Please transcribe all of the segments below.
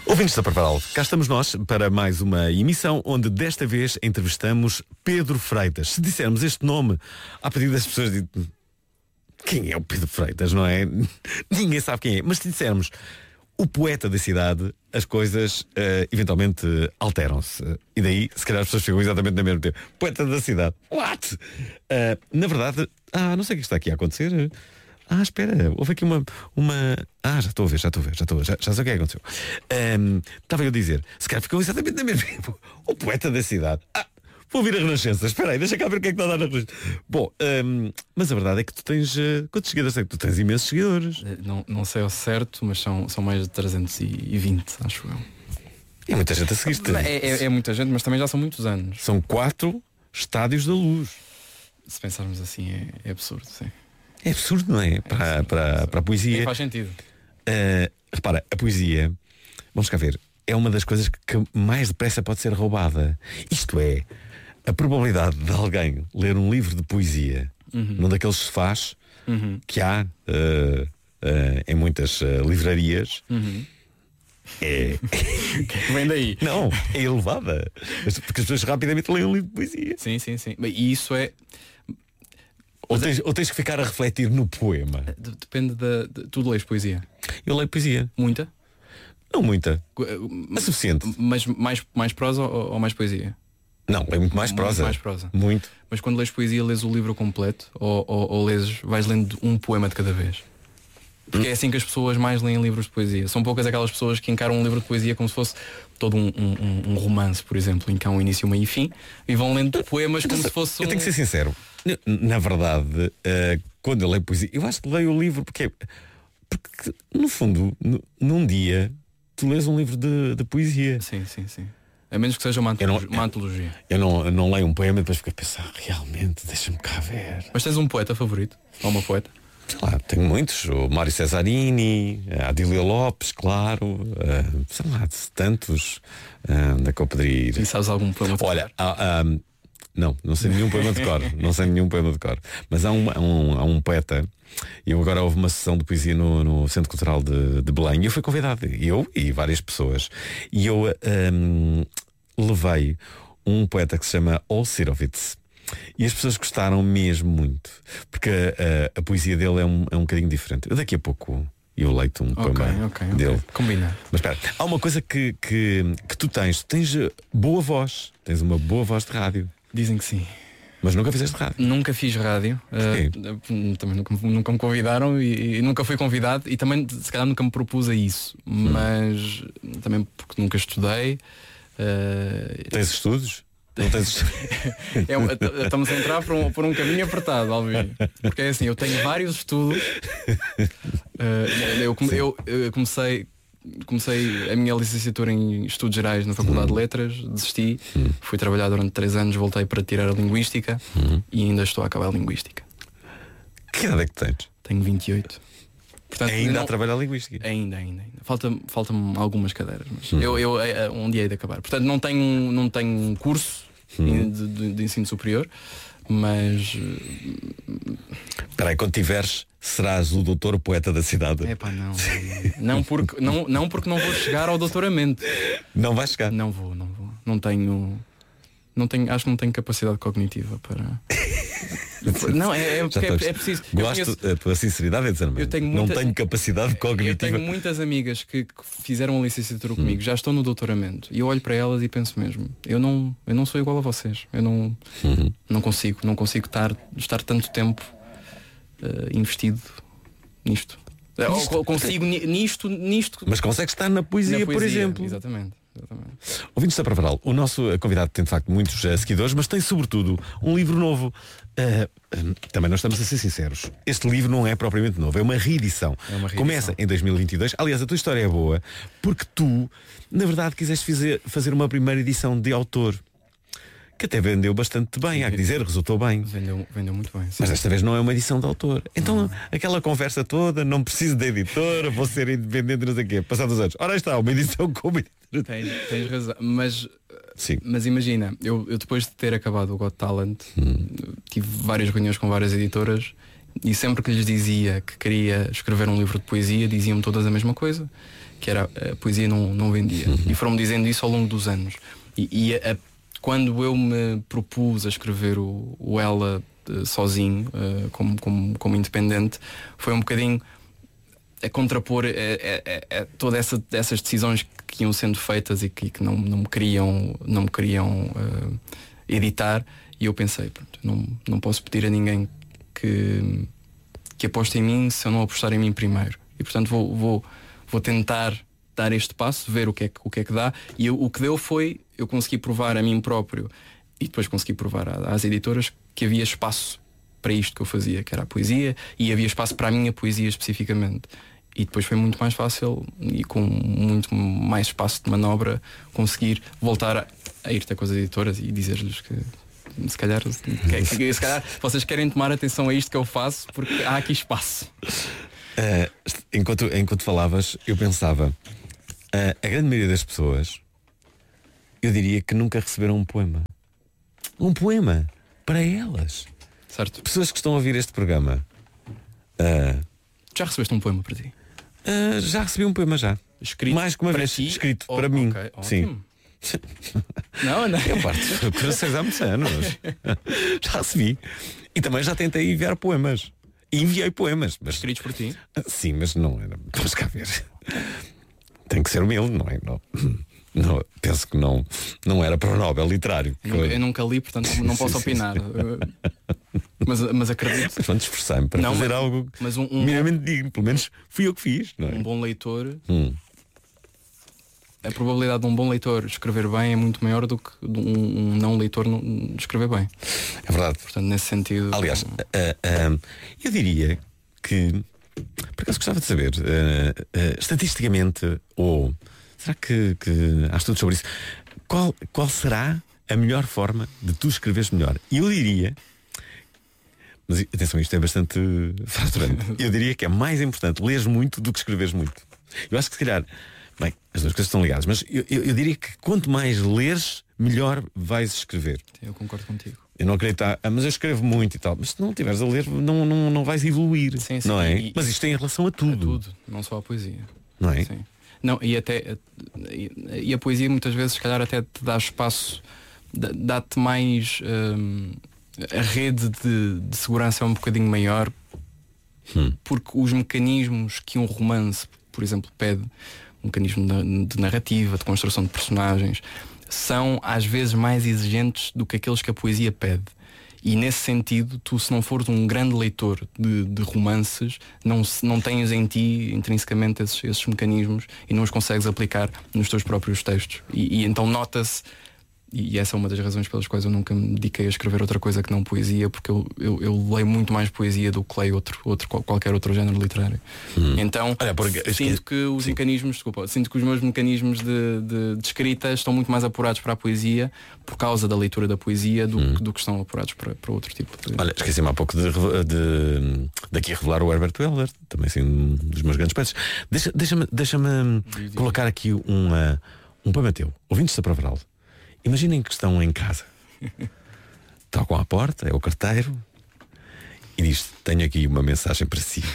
Ouvintes da Parvalho, cá estamos nós para mais uma emissão onde desta vez entrevistamos Pedro Freitas. Se dissermos este nome, à partida das pessoas dizem, quem é o Pedro Freitas, não é? Ninguém sabe quem é. Mas se dissermos o poeta da cidade, as coisas eventualmente alteram-se. E daí, se calhar as pessoas ficam exatamente no mesmo tempo. Poeta da cidade. What? Na verdade, não sei o que está aqui a acontecer. Espera, houve aqui uma... já estou a ver, já sei o que é que aconteceu. Estava eu a dizer, se calhar ficou exatamente na mesma tempo. O poeta da cidade. Vou ouvir a Renascença. Espera aí, deixa cá ver o que é que está a dar na Renascença. Bom, mas a verdade é que tu tens... quantos seguidores é que tu tens? Imensos seguidores. Não sei ao certo, mas são mais de 320, acho eu. E muita gente a seguir-te. É muita gente, mas também já são muitos anos. São 4 estádios da luz. Se pensarmos assim, é absurdo, sim. É absurdo, não é? Para a poesia. Nem faz sentido. Repara, a poesia, vamos cá ver, é uma das coisas que mais depressa pode ser roubada. Isto é, a probabilidade de alguém ler um livro de poesia num daqueles sofás que há em muitas livrarias Vem daí. Não, é elevada. Porque as pessoas rapidamente leem um livro de poesia. Sim. E isso é... Ou tens que ficar a refletir no poema. Depende tu lês poesia? Eu leio poesia. Muita? Não muita, mas suficiente. Mas mais prosa ou mais poesia? Não, leio muito mais prosa. Mais prosa. Muito. Mas quando lês poesia, lês o livro completo? Ou vais lendo um poema de cada vez? Porque é assim que as pessoas mais leem livros de poesia. São poucas aquelas pessoas que encaram um livro de poesia como se fosse todo um romance, por exemplo, em que há um início, um meio e fim, e vão lendo poemas como se fosse Eu tenho que ser sincero. Na verdade, quando eu leio poesia, eu acho que leio o livro porque no fundo, num dia, tu lês um livro de poesia. Sim. A menos que seja uma antologia. Eu não leio um poema e depois fico a pensar, realmente, deixa-me cá ver. Mas tens um poeta favorito? Ou uma poeta? Sei lá, tenho muitos. O Mário Cesarini, a Adília Lopes, claro. Sei lá, tantos. Onde é que eu poderia ir? E sabes algum poema de cor? Olha, não sei nenhum poema de cor. Não sei nenhum poema de cor. Mas há um poeta. E agora houve uma sessão de poesia no Centro Cultural de Belém. E eu fui convidado, eu e várias pessoas. E eu levei um poeta que se chama Olsirovitz. E as pessoas gostaram mesmo muito. Porque a poesia dele é um bocadinho diferente. Eu daqui a pouco eu leito um poema dele. Combina. Mas espera, há uma coisa que tu tens. Tu tens boa voz. Tens uma boa voz de rádio. Dizem que sim. Mas nunca fizeste rádio? Nunca fiz rádio. Também nunca me convidaram e nunca fui convidado. E também se calhar nunca me propus a isso. Mas também porque nunca estudei. Tens estudos? Não tens... Estamos a entrar por um caminho apertado, Alvin. Porque é assim, eu tenho vários estudos. Eu comecei a minha licenciatura em Estudos Gerais na Faculdade de Letras, desisti, fui trabalhar durante 3 anos, voltei para tirar a Linguística e ainda estou a acabar a Linguística. Que idade é que tens? Tenho 28. Portanto, ainda a trabalhar a Linguística? Ainda. Faltam-me algumas cadeiras, mas eu um dia hei de acabar. Portanto, não tenho curso de ensino superior, mas... Espera aí, quando tiveres, serás o doutor poeta da cidade. Não porque não vou chegar ao doutoramento. Não vais chegar? Não vou. Acho que não tenho capacidade cognitiva para... Não, é preciso. Gosto da tua sinceridade, não tenho capacidade cognitiva. Eu tenho muitas amigas que fizeram a licenciatura comigo, já estão no doutoramento, e eu olho para elas e penso mesmo, eu não sou igual a vocês. Eu não consigo estar tanto tempo investido nisto. Consigo nisto. Mas consegues estar na poesia, por exemplo. Exatamente. Ouvintes da Parvalho, o nosso convidado tem de facto muitos seguidores, mas tem sobretudo um livro novo. Também nós estamos a ser sinceros. Este livro não é propriamente novo, é uma reedição. Começa em 2022. Aliás, a tua história é boa porque tu, na verdade, quiseste fazer uma primeira edição de autor, que até vendeu bastante bem, há que dizer, resultou bem. Vendeu muito bem. Sim. Mas desta vez não é uma edição de autor. Então aquela conversa toda, não preciso de editora, vou ser independente, não sei o quê. Passados os anos, ora está, uma edição como editora. Tens razão. Mas imagina, eu depois de ter acabado o Got Talent, tive várias reuniões com várias editoras. E sempre que lhes dizia que queria escrever um livro de poesia, diziam-me todas a mesma coisa, que era a poesia não vendia. E foram-me dizendo isso ao longo dos anos. Quando eu me propus a escrever o Ela sozinho, como independente, foi um bocadinho a contrapor todas essas decisões que iam sendo feitas e que não me queriam editar. E eu pensei, pronto, não posso pedir a ninguém que aposte em mim se eu não apostar em mim primeiro. E portanto vou tentar dar este passo, ver o que é que dá. E o que deu foi eu consegui provar a mim próprio e depois consegui provar às editoras que havia espaço para isto que eu fazia, que era a poesia, e havia espaço para a minha poesia especificamente. E depois foi muito mais fácil e com muito mais espaço de manobra conseguir voltar a ir ter com as editoras e dizer-lhes que se calhar vocês querem tomar atenção a isto que eu faço, porque há aqui espaço. Enquanto falavas, eu pensava, a grande maioria das pessoas, eu diria que nunca receberam um poema. Um poema para elas. Certo. Pessoas que estão a ouvir este programa. Já recebeste um poema para ti? Já recebi um poema já. Escrito mais que uma para vez ti? escrito para mim. Okay, sim. Não. Eu parto de corações há muitos anos. Já recebi. E também já tentei enviar poemas. E enviei poemas. Mas... escritos por ti? Sim, mas não era. Vamos cá ver. Tem que ser humilde, não é? Não, penso que não era para o Nobel literário. Eu nunca li, portanto não posso opinar. Mas acredito. Mas esforçar-me para fazer algo minimamente digno. Pelo menos fui eu que fiz, não é? Um bom leitor. A probabilidade de um bom leitor escrever bem é muito maior do que de um não leitor escrever bem. É verdade. Portanto, nesse sentido. Aliás, eu diria que, por acaso gostava de saber, estatisticamente, ou será que há estudos sobre isso, qual será a melhor forma de tu escreveres melhor? E eu diria, mas atenção, isto é bastante fraturante, eu diria que é mais importante leres muito do que escreveres muito. Eu acho que se calhar, bem, as duas coisas estão ligadas, mas eu diria que quanto mais leres, melhor vais escrever. Eu concordo contigo. Eu não acredito, mas eu escrevo muito e tal. Mas se não estiveres a ler, não vais evoluir. Sim, não é? Mas isto tem em relação a tudo. A tudo, não só a poesia. Não é? Sim. Não, e a poesia muitas vezes, se calhar, até te dá espaço, dá-te mais. A rede de segurança é um bocadinho maior, porque os mecanismos que um romance, por exemplo, pede, um mecanismo de narrativa, de construção de personagens, são às vezes mais exigentes do que aqueles que a poesia pede. E nesse sentido, tu, se não fores um grande leitor de romances, não tens em ti intrinsecamente esses mecanismos e não os consegues aplicar nos teus próprios textos. E então nota-se, e essa é uma das razões pelas quais eu nunca me dediquei a escrever outra coisa que não poesia, porque eu leio muito mais poesia do que leio qualquer outro género literário. Então sinto que os mecanismos, sinto que os meus mecanismos de escrita estão muito mais apurados para a poesia por causa da leitura da poesia do que estão apurados para outro tipo de... Olha, esqueci-me há pouco daqui a revelar o Herbert Welder, também assim um dos meus grandes peixes. Deixa-me colocar aqui um poema teu. Ouvintes da Provaral, imaginem que estão em casa, tocam à porta, é o carteiro e diz: tenho aqui uma mensagem para si.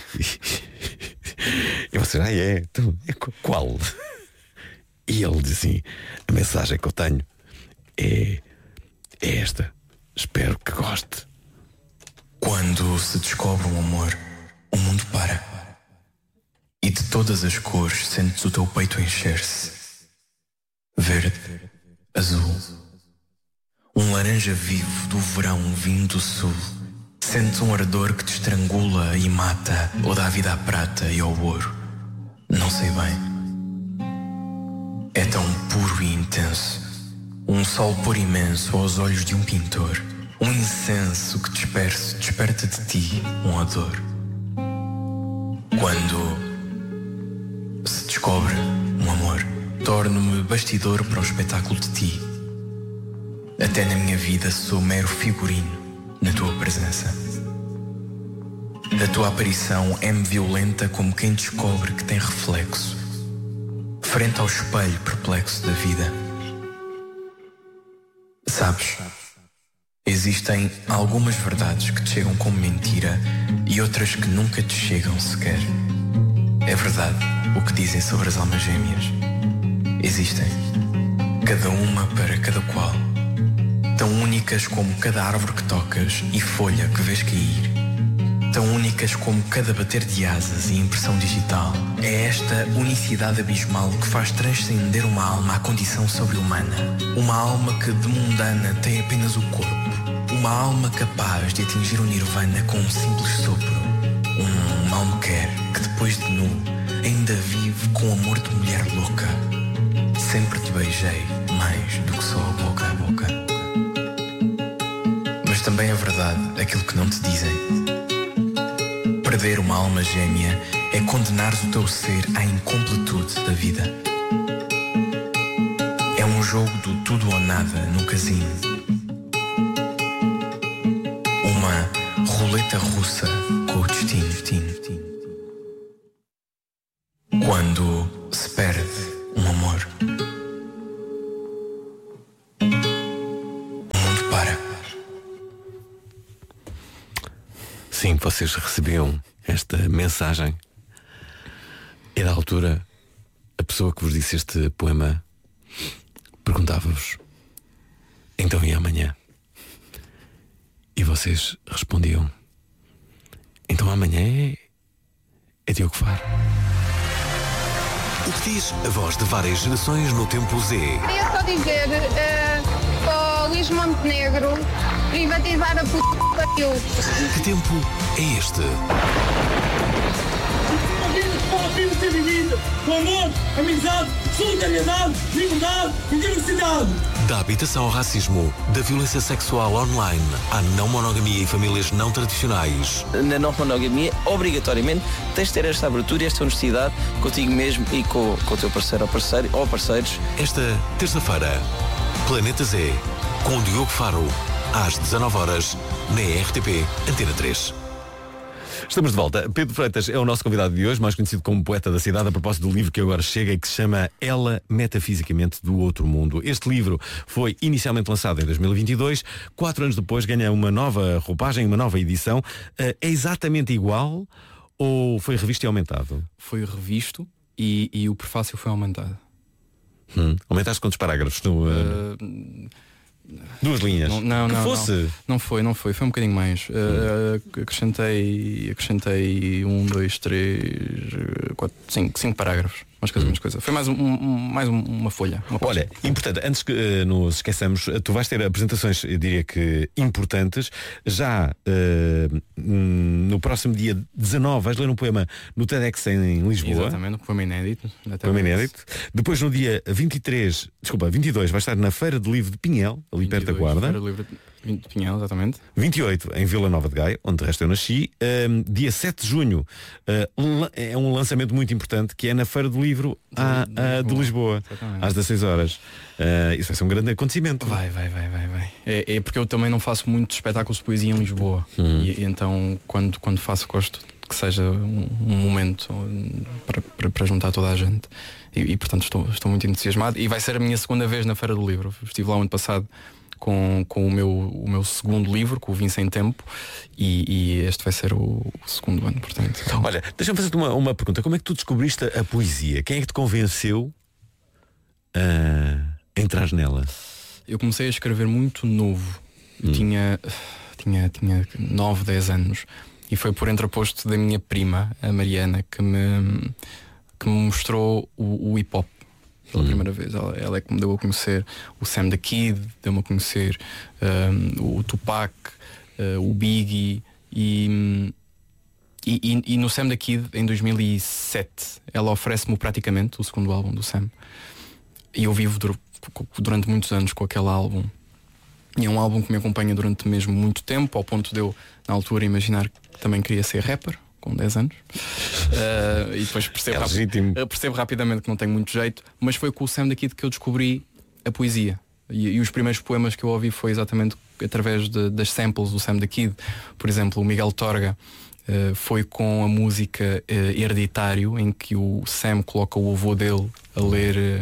E vocês: então, qual? E ele diz assim: a mensagem que eu tenho é esta, espero que goste. Quando se descobre um amor, o mundo para, e de todas as cores sentes o teu peito encher-se. Verde, azul, um laranja vivo do verão vindo do sul. Sentes um ardor que te estrangula e mata, ou dá vida à prata e ao ouro. Não sei bem. É tão puro e intenso. Um sol puro imenso aos olhos de um pintor. Um incenso que desperta de ti um odor. Quando se descobre um amor, torno-me bastidor para o espetáculo de ti. Até na minha vida sou mero figurino na tua presença. A tua aparição é-me violenta como quem descobre que tem reflexo, frente ao espelho perplexo da vida. Sabes, Existem algumas verdades que te chegam como mentira e outras que nunca te chegam sequer. É verdade o que dizem sobre as almas gêmeas. Existem, cada uma para cada qual, tão únicas como cada árvore que tocas e folha que vês cair, tão únicas como cada bater de asas e impressão digital. É esta unicidade abismal que faz transcender uma alma à condição sobre-humana. Uma alma que de mundana tem apenas o corpo. Uma alma capaz de atingir o nirvana com um simples sopro. Um mal me quer que depois de nu ainda vive com amor de mulher louca. Sempre te beijei mais do que só a boca a boca. Mas também é verdade aquilo que não te dizem. Perder uma alma gêmea é condenares o teu ser à incompletude da vida. É um jogo do tudo ou nada no casino. Uma roleta russa com o destino. Quando se perde um amor, o mundo para. Sim, vocês recebiam esta mensagem. E da altura, a pessoa que vos disse este poema perguntava-vos: então e amanhã? E vocês respondiam: então amanhã é Diogo Faro. O que diz a voz de várias gerações no tempo Z? Queria só dizer para o Luís Montenegro privatizar a puta que pariu. Que tempo é este? A vida pode ser vivida com amor, amizade, solidariedade, liberdade e diversidade. Da habitação ao racismo, da violência sexual online, à não monogamia e famílias não tradicionais. Na não monogamia, obrigatoriamente, tens de ter esta abertura e esta honestidade contigo mesmo e com o teu parceiro ou parceiros. Esta terça-feira, Planeta Z, com Diogo Faro, às 19h, na RTP Antena 3. Estamos de volta. Pedro Freitas é o nosso convidado de hoje, mais conhecido como poeta da cidade, a propósito do livro que agora chega e que se chama Ela, Metafisicamente do Outro Mundo. Este livro foi inicialmente lançado em 2022, 4 anos depois ganha uma nova roupagem, uma nova edição. É exatamente igual ou foi revisto e aumentado? Foi revisto e o prefácio foi aumentado. Aumentaste quantos parágrafos? Duas linhas. Não foi. Foi um bocadinho mais. Acrescentei 1, 2, 3, 4, 5 parágrafos. Menos coisa. Foi mais uma folha. Olha, importante, antes que nos esqueçamos, tu vais ter apresentações, eu diria que importantes. Já no próximo dia 19 vais ler um poema no TEDx em Lisboa. Exatamente, um poema inédito. Depois no dia 22 vais estar na Feira do Livro de Pinhel, ali perto da Guarda. Feira do Livro de Pinhel, exatamente. 28 em Vila Nova de Gaia, onde de resto eu nasci. Dia 7 de junho é um lançamento muito importante, que é na Feira do Livro de Lisboa, às 16h. Isso vai ser um grande acontecimento. Vai. É porque eu também não faço muitos espetáculos de poesia em Lisboa. E então quando faço, gosto que seja um momento para juntar toda a gente. E portanto estou muito entusiasmado. E vai ser a minha segunda vez na Feira do Livro. Estive lá o ano passado com o meu segundo livro, com o Vim Sem Tempo, e este vai ser o segundo ano, portanto. Olha, deixa-me fazer-te uma pergunta. Como é que tu descobriste a poesia? Quem é que te convenceu a entrar nela? Eu comecei a escrever muito novo. Eu tinha 9, 10 anos, e foi por entreposto da minha prima, a Mariana, que me mostrou o hip-hop pela primeira vez. Ela é que me deu a conhecer o Sam the Kid, deu-me a conhecer o Tupac, o Biggie, e no Sam the Kid, em 2007, ela oferece-me praticamente o segundo álbum do Sam, e eu vivo durante muitos anos com aquele álbum, e é um álbum que me acompanha durante mesmo muito tempo, ao ponto de eu, na altura, imaginar que também queria ser rapper com 10 anos. E depois percebo rapidamente que não tenho muito jeito, mas foi com o Sam the Kid que eu descobri a poesia. E os primeiros poemas que eu ouvi foi exatamente através das samples do Sam the Kid. Por exemplo, o Miguel Torga foi com a música Hereditário, em que o Sam coloca o avô dele a ler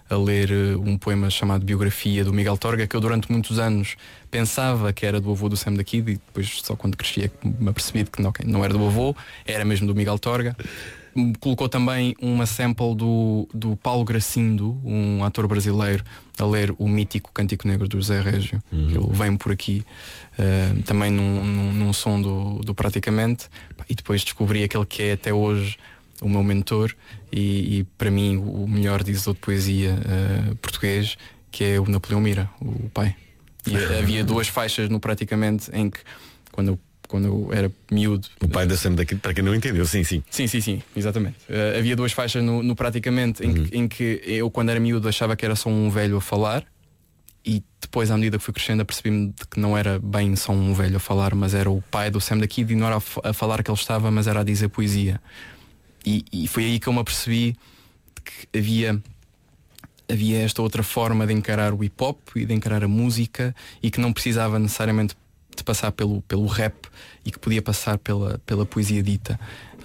a ler um poema chamado Biografia do Miguel Torga, que eu durante muitos anos pensava que era do avô do Sam da Kid, e depois só quando cresci é que me apercebi de que não era do avô, era mesmo do Miguel Torga. Colocou também uma sample do Paulo Gracindo, um ator brasileiro, a ler o mítico Cântico Negro do José Régio. Ele vem por aqui também num som do Praticamente, e depois descobri aquele que é até hoje o meu mentor e para mim o melhor divisor de poesia português, que é o Napoleão Mira, o pai. E havia 2 faixas no Praticamente em que quando eu era miúdo. O pai da Sam daqui, para quem não entendeu, sim, exatamente. Havia 2 faixas no Praticamente em que eu, quando era miúdo, achava que era só um velho a falar, e depois, à medida que fui crescendo, apercebi-me de que não era bem só um velho a falar, mas era o pai do Sam da Kid, e não era a falar que ele estava, mas era a dizer poesia. E foi aí que eu me apercebi de que havia esta outra forma de encarar o hip-hop e de encarar a música, e que não precisava necessariamente de passar pelo rap, e que podia passar pela poesia dita.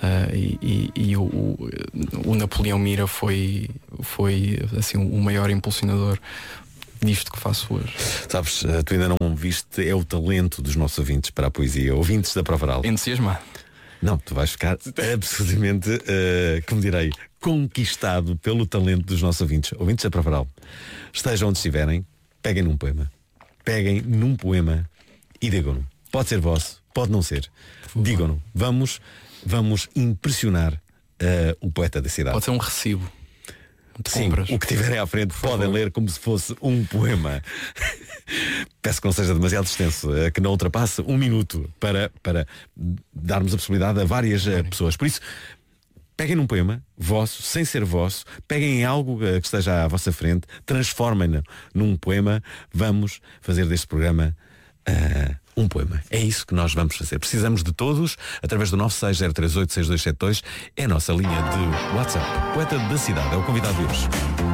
O Napoleão Mira foi assim o maior impulsionador disto que faço hoje. Sabes, tu ainda não viste, é o talento dos nossos ouvintes para a poesia, ouvintes da Prova Oral. Entusiasmado. Não, tu vais ficar absolutamente, como direi, conquistado pelo talento dos nossos ouvintes da Prova Oral. Estejam onde estiverem, peguem num poema e digam-no. Pode ser vosso, pode não ser. Digam-no. Vamos impressionar o poeta da cidade. Pode ser um recibo. Sim, o que tiverem à frente podem ler como se fosse um poema. Peço que não seja demasiado extenso, que não ultrapasse 1 minuto, para darmos a possibilidade a várias pessoas. Por isso, peguem num poema vosso, sem ser vosso, peguem em algo que esteja à vossa frente, transformem-no num poema. Vamos fazer deste programa um poema. É isso que nós vamos fazer. Precisamos de todos, através do 960386272, é a nossa linha de WhatsApp. Poeta da cidade é o convidado de hoje.